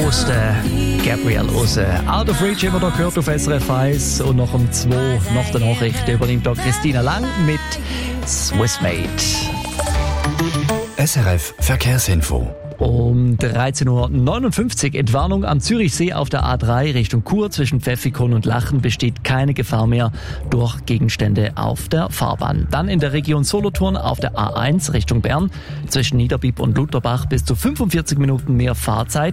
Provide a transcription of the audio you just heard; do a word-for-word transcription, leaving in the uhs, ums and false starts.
Osten, Gabriel Ose. Out of Reach immer noch gehört auf S R F eins. Und nach um zwei, nach der Nachricht, übernimmt da Christina Lang mit Swissmade. S R F Verkehrsinfo. Um dreizehn Uhr neunundfünfzig Entwarnung am Zürichsee auf der A drei Richtung Chur zwischen Pfäffikon und Lachen besteht keine Gefahr mehr durch Gegenstände auf der Fahrbahn. Dann in der Region Solothurn auf der A eins Richtung Bern zwischen Niederbipp und Lutherbach bis zu fünfundvierzig Minuten mehr Fahrzeit.